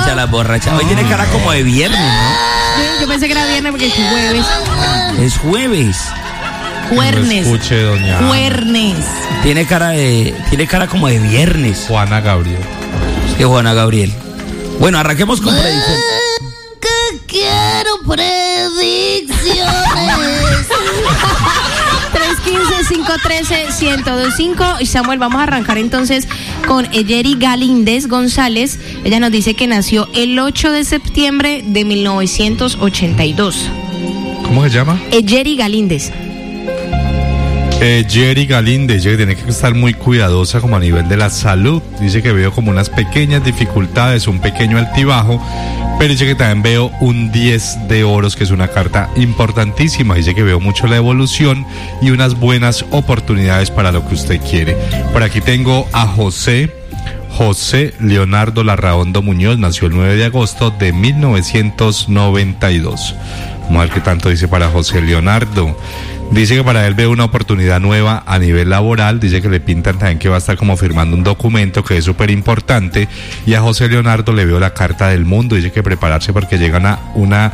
las borrachas. Hoy tiene cara como de viernes, ¿no? Sí, yo pensé que era viernes porque es jueves. Es jueves. Juernes. No escuche, doña Ana. Juernes. Tiene cara como de viernes. Juana Gabriel. Sí, Juana Gabriel. Bueno, arranquemos con predicciones. Que quiero predicciones. 315-513-1025. Y Samuel, vamos a arrancar entonces con Eyeri Galíndez González. Ella nos dice que nació el 8 de septiembre de 1982. ¿Cómo se llama? Eyeri Galíndez. Eyeri Galíndez, dice que tiene que estar muy cuidadosa como a nivel de la salud. Dice que veo como unas pequeñas dificultades, un pequeño altibajo, pero dice que también veo un 10 de oros, que es una carta importantísima. Dice que veo mucho la evolución y unas buenas oportunidades para lo que usted quiere. Por aquí tengo a José Leonardo Larraondo Muñoz, nació el 9 de agosto de 1992. Vamos a ver qué tanto dice para José Leonardo. Dice que para él ve una oportunidad nueva a nivel laboral. Dice que le pintan también que va a estar como firmando un documento que es súper importante. Y a José Leonardo le veo la carta del mundo. Dice que prepararse porque llegan una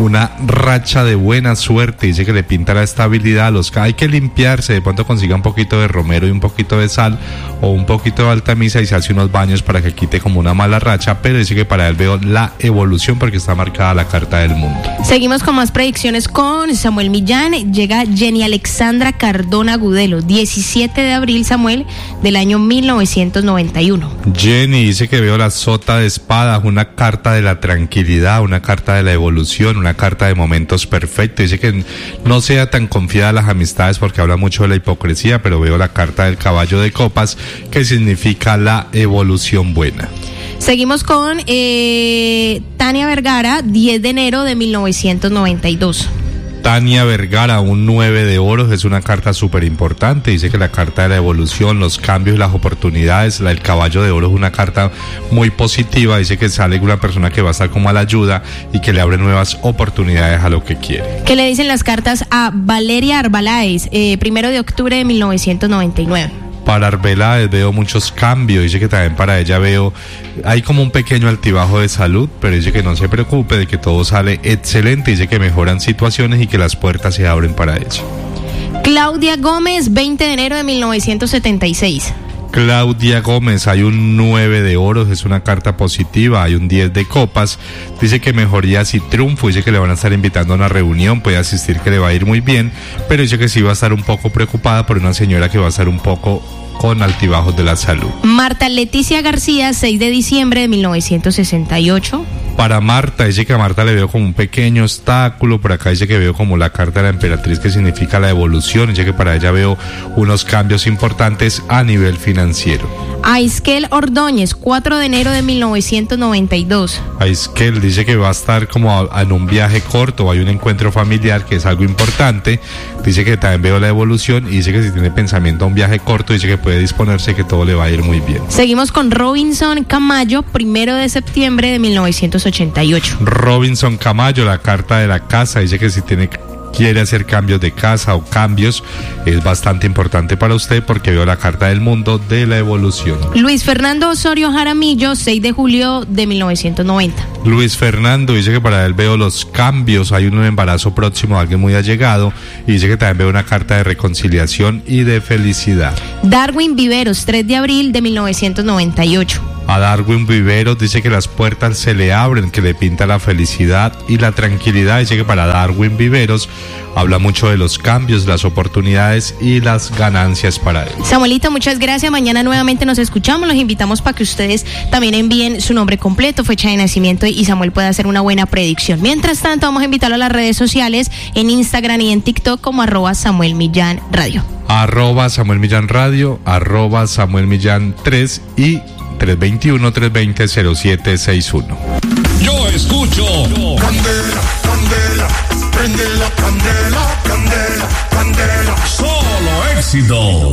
racha de buena suerte. Dice que le pinta la estabilidad. Hay que limpiarse. De pronto consiga un poquito de romero y un poquito de sal o un poquito de altamisa y se hace unos baños para que quite como una mala racha. Pero dice que para él veo la evolución porque está marcada la carta del mundo. Seguimos con más predicciones con Samuel Millán. Llega Jenny Alexandra Cardona Gudelo, 17 de abril, Samuel, del año 1991. Jenny dice que veo la sota de espadas, una carta de la tranquilidad, una carta de la evolución, una carta de momentos perfectos. Dice que no sea tan confiada en las amistades porque habla mucho de la hipocresía, pero veo la carta del caballo de copas, que significa la evolución buena. Seguimos con Tania Vergara, 10 de enero de 1992. Tania Vergara, un 9 de oros, es una carta súper importante. Dice que la carta de la evolución, los cambios y las oportunidades. El caballo de oro es una carta muy positiva. Dice que sale una persona que va a estar como a la ayuda y que le abre nuevas oportunidades a lo que quiere. ¿Qué le dicen las cartas a Valeria Arbeláez, 1 de octubre de 1999? Para Arbeláez veo muchos cambios. Dice que también para ella hay como un pequeño altibajo de salud, pero dice que no se preocupe, de que todo sale excelente. Dice que mejoran situaciones y que las puertas se abren para eso. Claudia Gómez, 20 de enero de 1976. Claudia Gómez, hay un 9 de oros, es una carta positiva, hay un 10 de copas. Dice que mejorías y triunfo. Dice que le van a estar invitando a una reunión, puede asistir, que le va a ir muy bien, pero dice que sí va a estar un poco preocupada por una señora que va a estar un poco con altibajos de la salud. Marta Leticia García, 6 de diciembre de 1968. Para Marta, dice que a Marta le veo como un pequeño obstáculo. Por acá dice que veo como la carta de la emperatriz, que significa la evolución. Dice que para ella veo unos cambios importantes a nivel financiero. Aiskel Ordóñez, 4 de enero de 1992. Aiskel dice que va a estar como en un viaje corto, hay un encuentro familiar, que es algo importante. Dice que también veo la evolución y dice que si tiene pensamiento a un viaje corto, dice que puede disponerse, que todo le va a ir muy bien. Seguimos con Robinson Camayo, 1 de septiembre de 1988. Robinson Camayo, la carta de la casa. Dice que si quiere hacer cambios de casa o cambios, es bastante importante para usted porque veo la carta del mundo de la evolución. Luis Fernando Osorio Jaramillo, 6 de julio de 1990. Luis Fernando dice que para él veo los cambios, hay un embarazo próximo a alguien muy allegado, y dice que también veo una carta de reconciliación y de felicidad. Darwin Viveros, 3 de abril de 1998. A Darwin Viveros dice que las puertas se le abren, que le pinta la felicidad y la tranquilidad. Dice que para Darwin Viveros habla mucho de los cambios, las oportunidades y las ganancias para él. Samuelito, muchas gracias. Mañana nuevamente nos escuchamos. Los invitamos para que ustedes también envíen su nombre completo, fecha de nacimiento, y Samuel pueda hacer una buena predicción. Mientras tanto, vamos a invitarlo a las redes sociales, en Instagram y en TikTok como @SamuelMillánRadio. @SamuelMillánRadio, @SamuelMillán3 y 321-320-0761. Yo escucho Candela, candela, prende la candela, candela, candela. Solo éxito.